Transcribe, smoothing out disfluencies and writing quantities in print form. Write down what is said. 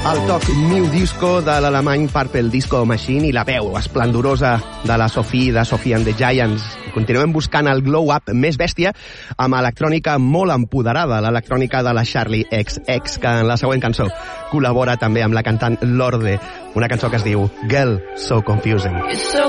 El toc new disco de l'alemany Purple Disco Machine i la veu esplendorosa de la Sophie and the Giants. Continuem buscant el glow-up més bèstia amb electrònica molt empoderada, l'electrònica de la Charlie XX, que en la següent cançó col·labora també amb la cantant Lorde, una cançó que es diu Girl So Confusing. You're so